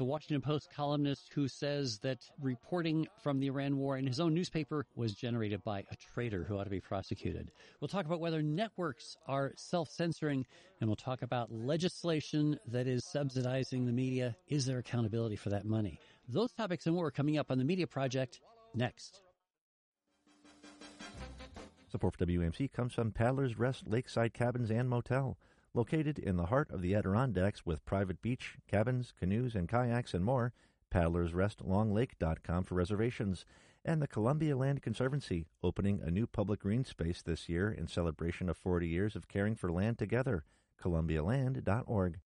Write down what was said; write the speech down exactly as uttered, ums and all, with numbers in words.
The Washington Post columnist who says that reporting from the Iran war in his own newspaper was generated by a traitor who ought to be prosecuted. We'll talk about whether networks are self-censoring, and we'll talk about legislation that is subsidizing the media. Is there accountability for that money? Those topics and more are coming up on the Media Project next. Support for W A M C comes from Paddler's Rest Lakeside Cabins and Motel. Located in the heart of the Adirondacks with private beach, cabins, canoes, and kayaks and more, paddlers rest long lake dot com for reservations. And the Columbia Land Conservancy, opening a new public green space this year in celebration of forty years of caring for land together, columbia land dot org.